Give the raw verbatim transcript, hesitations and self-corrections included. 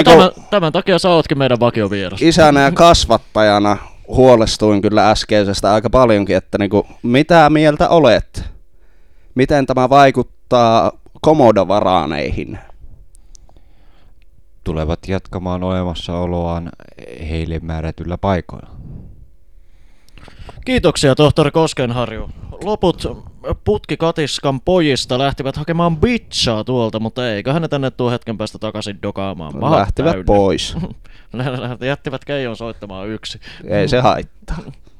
Tämän, tämän takia sä ootkin meidän vakiovieras. Isänä ja kasvattajana huolestuin kyllä äskeisestä aika paljonkin, että niinku, mitä mieltä olet? Miten tämä vaikuttaa komodovaraaneihin? Tulevat jatkamaan olemassaoloaan heille määrätyllä paikoilla. Kiitoksia, tohtori Koskenharju. Loput putkikatiskan pojista lähtivät hakemaan bitchaa tuolta, mutta eiköhän ne tänne tuo hetken päästä takaisin dokaamaan. Pahat Lähtivät täynnä. pois. Jättivät Keijon soittamaan yksi. Ei se haittaa.